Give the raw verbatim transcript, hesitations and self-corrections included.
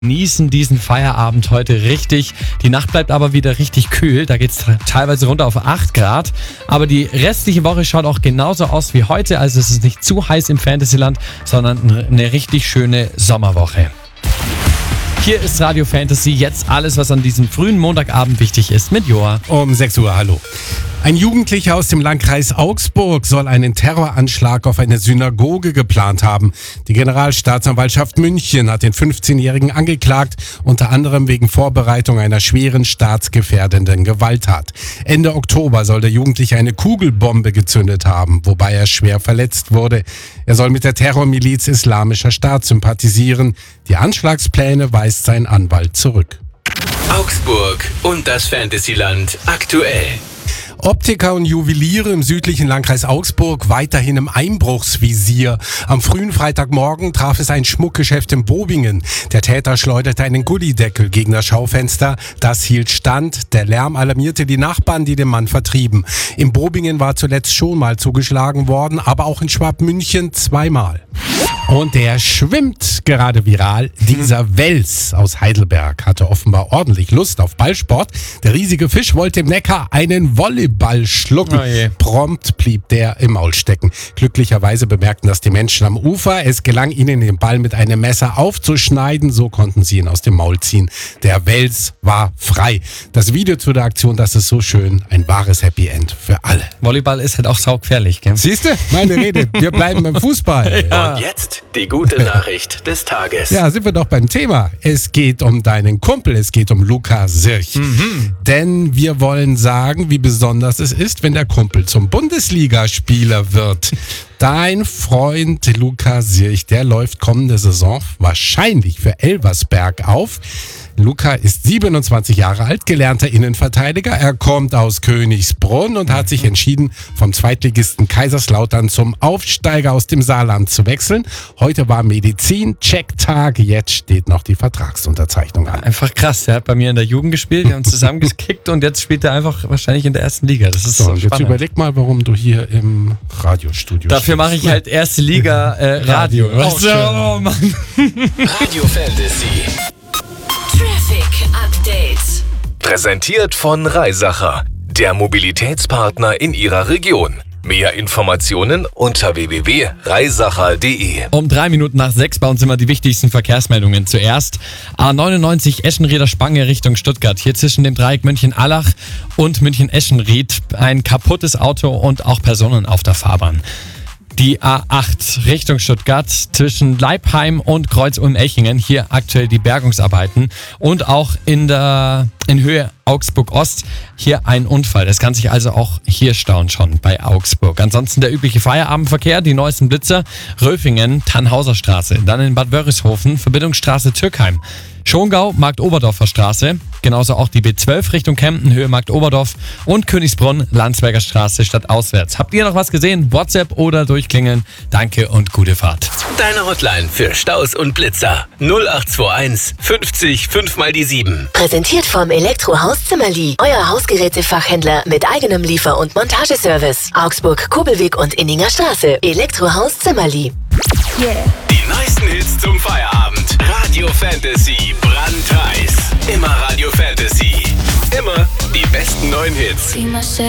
Genießen diesen Feierabend heute richtig. Die Nacht bleibt aber wieder richtig kühl. Da geht es teilweise runter auf acht Grad. Aber die restliche Woche schaut auch genauso aus wie heute. Also es ist nicht zu heiß im Fantasyland, sondern eine richtig schöne Sommerwoche. Hier ist Radio Fantasy, jetzt alles, was an diesem frühen Montagabend wichtig ist, mit Joa. Um sechs Uhr, hallo. Ein Jugendlicher aus dem Landkreis Augsburg soll einen Terroranschlag auf eine Synagoge geplant haben. Die Generalstaatsanwaltschaft München hat den fünfzehnjährigen angeklagt, unter anderem wegen Vorbereitung einer schweren staatsgefährdenden Gewalttat. Ende Oktober soll der Jugendliche eine Kugelbombe gezündet haben, wobei er schwer verletzt wurde. Er soll mit der Terrormiliz Islamischer Staat sympathisieren. Die Anschlagspläne weist sein Anwalt zurück. Augsburg und das Fantasyland aktuell. Optiker und Juweliere im südlichen Landkreis Augsburg weiterhin im Einbruchsvisier. Am frühen Freitagmorgen traf es ein Schmuckgeschäft in Bobingen. Der Täter schleuderte einen Gullideckel gegen das Schaufenster. Das hielt stand. Der Lärm alarmierte die Nachbarn, die den Mann vertrieben. In Bobingen war zuletzt schon mal zugeschlagen worden, aber auch in Schwabmünchen zweimal. Und der schwimmt gerade viral. Dieser Wels aus Heidelberg hatte offenbar ordentlich Lust auf Ballsport. Der riesige Fisch wollte im Neckar einen Volleyball schlucken. Oh Prompt blieb der im Maul stecken. Glücklicherweise bemerkten das die Menschen am Ufer. Es gelang ihnen, den Ball mit einem Messer aufzuschneiden. So konnten sie ihn aus dem Maul ziehen. Der Wels war frei. Das Video zu der Aktion, das ist so schön. Ein wahres Happy End für alle. Volleyball ist halt auch saugefährlich, gell? Siehst du? Meine Rede. Wir bleiben beim Fußball. Ja. Und jetzt die gute Nachricht des Tages. Ja, sind wir doch beim Thema. Es geht um deinen Kumpel, es geht um Luca Sirch. Mhm. Denn wir wollen sagen, wie besonders es ist, wenn der Kumpel zum Bundesligaspieler wird. Dein Freund Luca Sirch, der läuft kommende Saison wahrscheinlich für Elversberg auf. Luca ist siebenundzwanzig Jahre alt, gelernter Innenverteidiger. Er kommt aus Königsbrunn und hat sich entschieden, vom Zweitligisten Kaiserslautern zum Aufsteiger aus dem Saarland zu wechseln. Heute war Medizin-Check-Tag, jetzt steht noch die Vertragsunterzeichnung an. Einfach krass, der hat bei mir in der Jugend gespielt, wir haben zusammen gekickt und jetzt spielt er einfach wahrscheinlich in der ersten Liga. Das ist so, so jetzt spannend. Überleg mal, warum du hier im Radiostudio Dafür mache ich halt erste Liga äh, Radio. Oh, so, oh, Mann. Radio Fantasy. Traffic Update. Präsentiert von Reisacher, der Mobilitätspartner in Ihrer Region. Mehr Informationen unter w w w punkt reisacher punkt d e. Um drei Minuten nach sechs bei uns immer die wichtigsten Verkehrsmeldungen. Zuerst A neunundneunzig Eschenrieder Spange Richtung Stuttgart. Hier zwischen dem Dreieck München-Allach und München-Eschenried ein kaputtes Auto und auch Personen auf der Fahrbahn. Die A acht Richtung Stuttgart zwischen Leipheim und Kreuz-Ulm-Echingen. Hier aktuell die Bergungsarbeiten. Und auch in der in Höhe Augsburg-Ost hier ein Unfall. Das kann sich also auch hier stauen schon bei Augsburg. Ansonsten der übliche Feierabendverkehr, die neuesten Blitzer. Röfingen, Tannhauser Straße. Dann in Bad Wörishofen, Verbindungsstraße Türkheim. Schongau, Markt-Oberdorfer Straße, genauso auch die B zwölf Richtung Kempten, Höhe Markt-Oberdorf und Königsbrunn, Landsberger Straße stadtauswärts. Habt ihr noch was gesehen? WhatsApp oder durchklingeln. Danke und gute Fahrt. Deine Hotline für Staus und Blitzer null acht zwei eins fünfzig fünf mal die sieben. Präsentiert vom Elektrohaus Zimmerli. Euer Hausgerätefachhändler mit eigenem Liefer- und Montageservice. Augsburg, Kobelweg und Inninger Straße. Elektrohaus Zimmerli. Yeah. Die neuesten Hits zum Feierabend. Radio Fantasy brandheiß. Immer Radio Fantasy. Immer die besten neuen Hits.